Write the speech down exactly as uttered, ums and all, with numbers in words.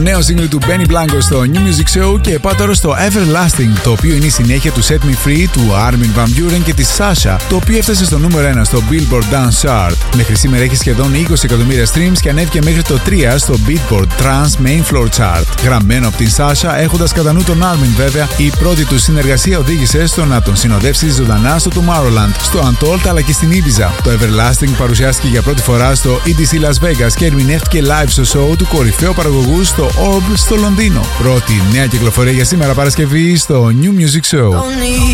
νέο single του Benny Blanco στο New Music Show και πάω τώρα στο Everlasting, το οποίο είναι η συνέχεια του Set Me Free του Armin van Buuren και της Sasha, το οποίο έφτασε στο νούμερο ένα στο Billboard Dance Chart. Μέχρι σήμερα έχει σχεδόν είκοσι εκατομμύρια streams και ανέβηκε μέχρι το τρία στο Beatport Trans Main Floor Chart. Γραμμένο από την Sasha, έχοντας κατά νου τον Armin βέβαια, η πρώτη του συνεργασία οδήγησε στο να τον συνοδεύσει ζωντανά στο Tomorrowland, στο Untold αλλά και στην Ibiza. Το Everlasting παρουσιάστηκε για πρώτη φορά στο ι ντι σι Las Vegas και ερμηνεύτηκε live στο show του κορυφαίου παραγωγού στο Orb στο Λονδίνο. Πρώτη νέα κυκλοφορία για σήμερα Παρασκευή στο New Music Show.